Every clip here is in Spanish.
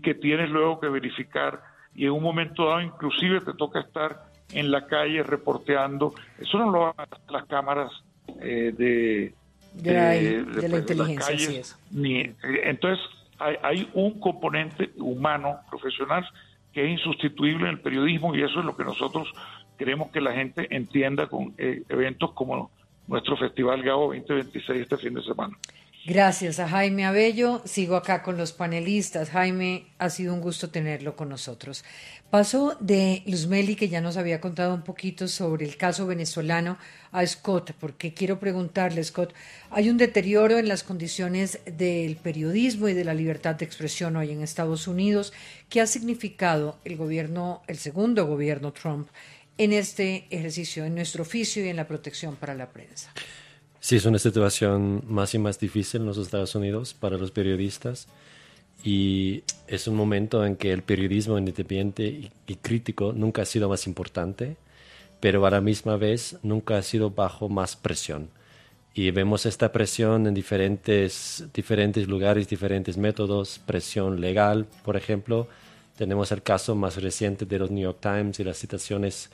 que tienes luego que verificar, y en un momento dado inclusive te toca estar en la calle reporteando. Eso no lo hacen las cámaras de la inteligencia, calles, así es. Entonces hay un componente humano, profesional, que es insustituible en el periodismo, y eso es lo que nosotros queremos que la gente entienda con eventos como nuestro Festival Gabo 2026 este fin de semana. Gracias a Jaime Abello. Sigo acá con los panelistas. Jaime, ha sido un gusto tenerlo con nosotros. Paso de Luzmeli, que ya nos había contado un poquito sobre el caso venezolano, a Scott, porque quiero preguntarle, Scott, hay un deterioro en las condiciones del periodismo y de la libertad de expresión hoy en Estados Unidos. ¿Qué ha significado el segundo gobierno Trump en este ejercicio, en nuestro oficio y en la protección para la prensa? Sí, es una situación más y más difícil en los Estados Unidos para los periodistas, y es un momento en que el periodismo independiente y crítico nunca ha sido más importante, pero a la misma vez nunca ha sido bajo más presión. Y vemos esta presión en diferentes lugares, diferentes métodos, presión legal, por ejemplo. Tenemos el caso más reciente de los New York Times y las citaciones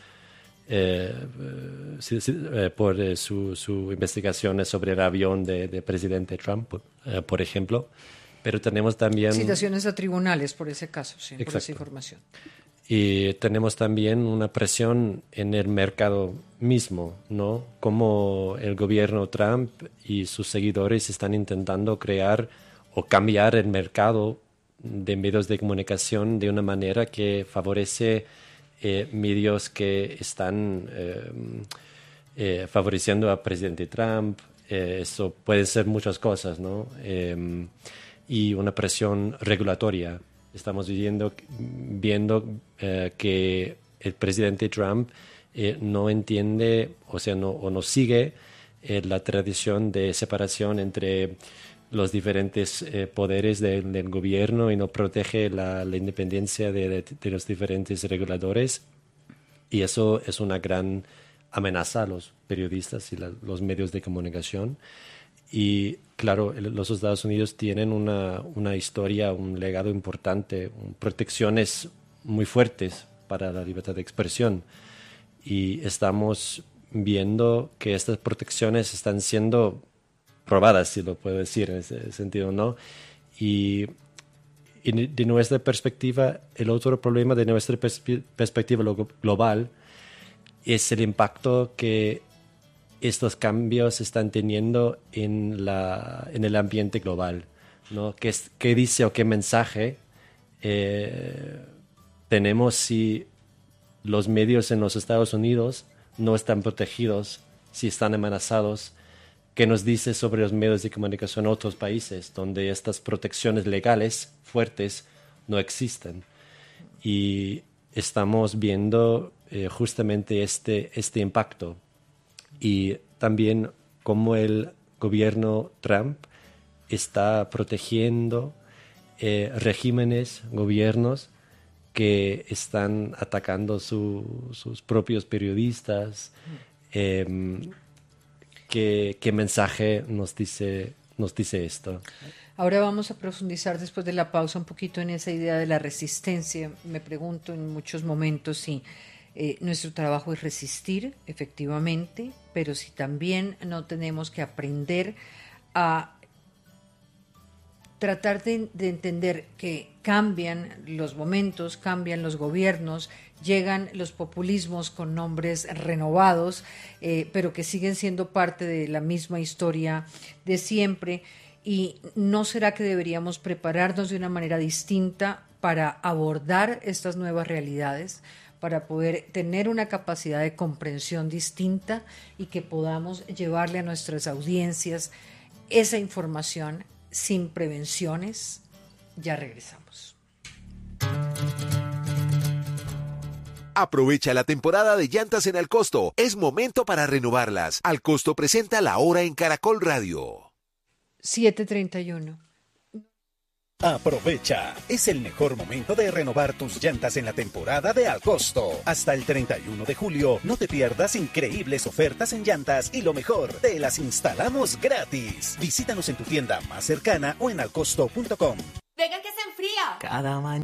por su investigaciones sobre el avión de presidente Trump, por ejemplo. Pero tenemos también citaciones a tribunales por ese caso, sí, exacto, por esa información. Y tenemos también una presión en el mercado mismo, ¿no? Como el gobierno Trump y sus seguidores están intentando crear o cambiar el mercado de medios de comunicación de una manera que favorece medios que están favoreciendo a presidente Trump. Eso puede ser muchas cosas, ¿no? Y una presión regulatoria. Estamos viendo que el presidente Trump no entiende, o sea, no sigue la tradición de separación entre los diferentes poderes del gobierno, y no protege la independencia de los diferentes reguladores, y eso es una gran amenaza a los periodistas y los medios de comunicación. Y claro, los Estados Unidos tienen una historia, un legado importante, protecciones muy fuertes para la libertad de expresión, y estamos viendo que estas protecciones están siendo probadas, si lo puedo decir en ese sentido, ¿no? Y de nuestra perspectiva, el otro problema de nuestra perspectiva global es el impacto que estos cambios están teniendo en el ambiente global, ¿no? ¿Qué dice o qué mensaje tenemos si los medios en los Estados Unidos no están protegidos, si están amenazados? ¿Qué nos dice sobre los medios de comunicación en otros países donde estas protecciones legales fuertes no existen? Y estamos viendo justamente este impacto, y también cómo el gobierno Trump está protegiendo regímenes, gobiernos que están atacando sus propios periodistas. ¿Qué mensaje nos dice esto? Ahora vamos a profundizar después de la pausa un poquito en esa idea de la resistencia. Me pregunto en muchos momentos si nuestro trabajo es resistir, efectivamente, pero si también no tenemos que aprender a tratar de entender que cambian los momentos, cambian los gobiernos, llegan los populismos con nombres renovados, pero que siguen siendo parte de la misma historia de siempre. ¿Y no será que deberíamos prepararnos de una manera distinta para abordar estas nuevas realidades, para poder tener una capacidad de comprensión distinta y que podamos llevarle a nuestras audiencias esa información sin prevenciones? Ya regresamos. Aprovecha la temporada de llantas en Alcosto. Es momento para renovarlas. Alcosto presenta La Hora en Caracol Radio. 7:31. Aprovecha, es el mejor momento de renovar tus llantas en la temporada de Alcosto. Hasta el 31 de julio, no te pierdas increíbles ofertas en llantas y lo mejor, te las instalamos gratis. Visítanos en tu tienda más cercana o en alcosto.com. Venga que se enfría. Cada mañana